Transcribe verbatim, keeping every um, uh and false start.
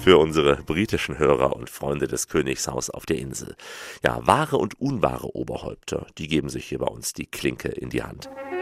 für unsere britischen Hörer und Freunde des Königshaus auf der Insel. Ja, wahre und unwahre Oberhäupter, die geben sich hier bei uns die Klinke in die Hand.